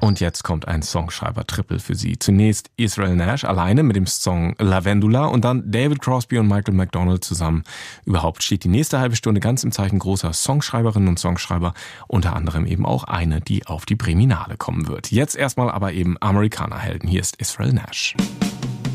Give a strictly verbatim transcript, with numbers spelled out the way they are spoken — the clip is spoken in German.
Und jetzt kommt ein Songschreiber-Triple für Sie. Zunächst Israel Nash alleine mit dem Song Lavendula und dann David Crosby und Michael McDonald zusammen. Überhaupt steht die nächste halbe Stunde ganz im Zeichen großer Songschreiberinnen und Songschreiber, unter anderem eben auch eine, die auf die Breminale kommen wird. Jetzt erstmal aber eben Amerikanerhelden. Hier ist Israel Nash.